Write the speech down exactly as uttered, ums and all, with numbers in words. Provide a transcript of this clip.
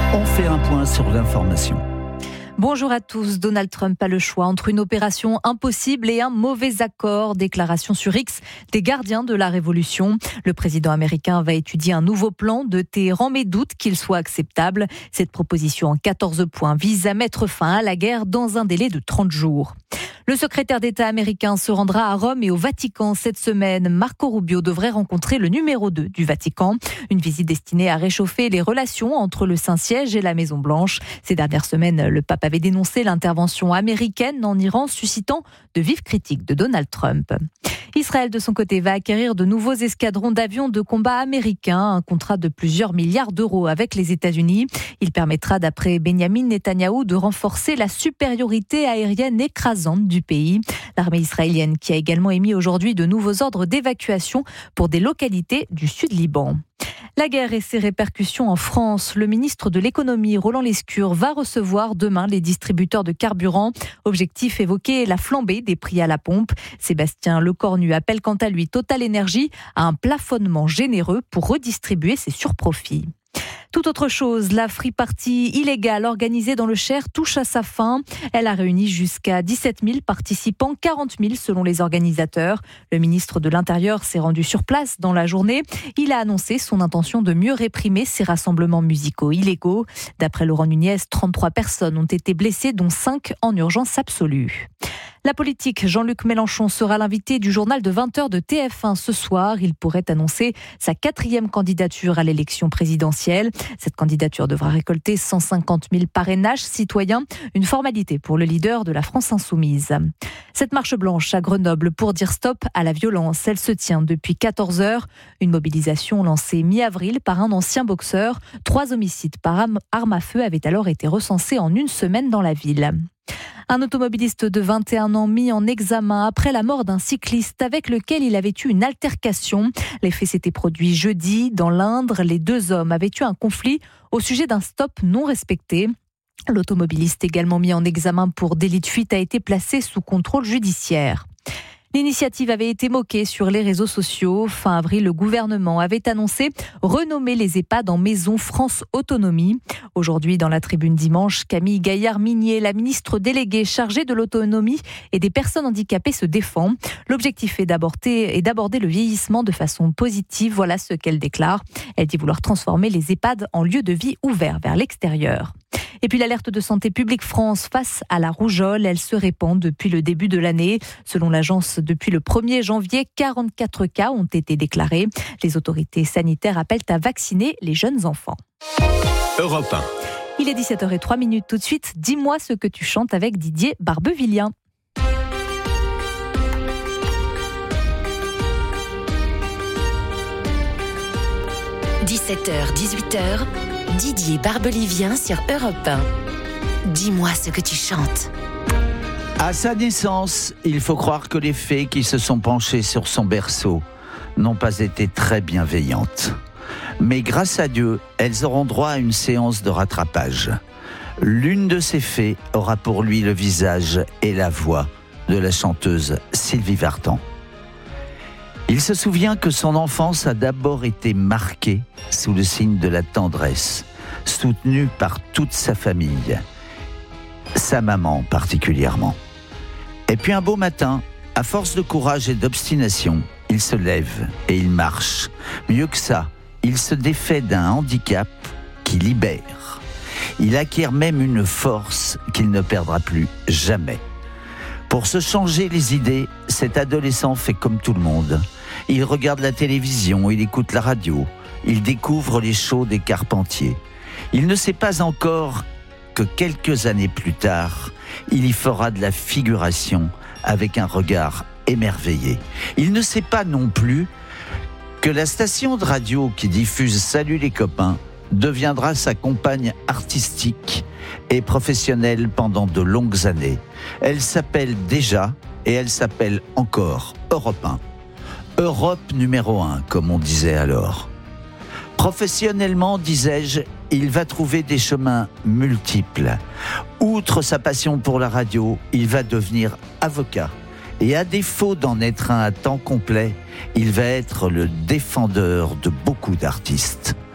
On fait un point sur l'information. Bonjour à tous. Donald Trump a le choix entre une opération impossible et un mauvais accord. Déclaration sur X des gardiens de la révolution. Le président américain va étudier un nouveau plan de Téhéran, mais doute qu'il soit acceptable. Cette proposition en quatorze points vise à mettre fin à la guerre dans un délai de trente jours. Le secrétaire d'État américain se rendra à Rome et au Vatican cette semaine. Marco Rubio devrait rencontrer le numéro deux du Vatican. Une visite destinée à réchauffer les relations entre le Saint-Siège et la Maison-Blanche. Ces dernières semaines, le pape avait dénoncé l'intervention américaine en Iran, suscitant de vives critiques de Donald Trump. Israël, de son côté, va acquérir de nouveaux escadrons d'avions de combat américains, un contrat de plusieurs milliards d'euros avec les États-Unis. Il permettra, d'après Benyamin Netanyahou, de renforcer la supériorité aérienne écrasante du pays. L'armée israélienne qui a également émis aujourd'hui de nouveaux ordres d'évacuation pour des localités du Sud-Liban. La guerre et ses répercussions en France. Le ministre de l'économie, Roland Lescure, va recevoir demain les distributeurs de carburant. Objectif évoqué, la flambée des prix à la pompe. Sébastien Lecornu appelle quant à lui Total Énergie à un plafonnement généreux pour redistribuer ses surprofits. Tout autre chose, la free party illégale organisée dans le Cher touche à sa fin. Elle a réuni jusqu'à dix-sept mille participants, quarante mille selon les organisateurs. Le ministre de l'Intérieur s'est rendu sur place dans la journée. Il a annoncé son intention de mieux réprimer ces rassemblements musicaux illégaux. D'après Laurent Nunez, trente-trois personnes ont été blessées, dont cinq en urgence absolue. La politique, Jean-Luc Mélenchon sera l'invité du journal de vingt heures de T F un ce soir. Il pourrait annoncer sa quatrième candidature à l'élection présidentielle. Cette candidature devra récolter cent cinquante mille parrainages citoyens, une formalité pour le leader de la France insoumise. Cette marche blanche à Grenoble pour dire stop à la violence, elle se tient depuis quatorze heures. Une mobilisation lancée mi-avril par un ancien boxeur. Trois homicides par arme à feu avaient alors été recensés en une semaine dans la ville. Un automobiliste de vingt et un ans mis en examen après la mort d'un cycliste avec lequel il avait eu une altercation. Les faits s'étaient produits jeudi dans l'Indre. Les deux hommes avaient eu un conflit au sujet d'un stop non respecté. L'automobiliste également mis en examen pour délit de fuite a été placé sous contrôle judiciaire. L'initiative avait été moquée sur les réseaux sociaux. Fin avril, le gouvernement avait annoncé renommer les EHPAD en Maison France Autonomie. Aujourd'hui, dans la tribune dimanche, Camille Gaillard-Minier, la ministre déléguée chargée de l'autonomie et des personnes handicapées, se défend. L'objectif est d'aborder, est d'aborder le vieillissement de façon positive. Voilà ce qu'elle déclare. Elle dit vouloir transformer les EHPAD en lieux de vie ouverts vers l'extérieur. Et puis l'alerte de Santé publique France face à la rougeole, elle se répand depuis le début de l'année. Selon l'agence, depuis le premier janvier, quarante-quatre cas ont été déclarés. Les autorités sanitaires appellent à vacciner les jeunes enfants. Europe un. Il est dix-sept heures zéro trois minutes. Tout de suite, dis-moi ce que tu chantes avec Didier Barbevillien. dix-sept heures dix-huit heures, Didier Barbelivien sur Europe un. Dis-moi ce que tu chantes. À sa naissance, il faut croire que les fées qui se sont penchées sur son berceau n'ont pas été très bienveillantes. Mais grâce à Dieu, elles auront droit à une séance de rattrapage. L'une de ces fées aura pour lui le visage et la voix de la chanteuse Sylvie Vartan. Il se souvient que son enfance a d'abord été marquée sous le signe de la tendresse, soutenue par toute sa famille, sa maman particulièrement. Et puis un beau matin, à force de courage et d'obstination, il se lève et il marche. Mieux que ça, il se défait d'un handicap qui libère. Il acquiert même une force qu'il ne perdra plus jamais. Pour se changer les idées, cet adolescent fait comme tout le monde. Il regarde la télévision, il écoute la radio, il découvre les shows des Carpentiers. Il ne sait pas encore que quelques années plus tard, il y fera de la figuration avec un regard émerveillé. Il ne sait pas non plus que la station de radio qui diffuse « Salut les copains » deviendra sa compagne artistique et professionnelle pendant de longues années. Elle s'appelle déjà, et elle s'appelle encore Europe un. Europe numéro un, comme on disait alors. Professionnellement, disais-je, il va trouver des chemins multiples. Outre sa passion pour la radio, il va devenir avocat. Et à défaut d'en être un à temps complet, il va être le défendeur de beaucoup d'artistes.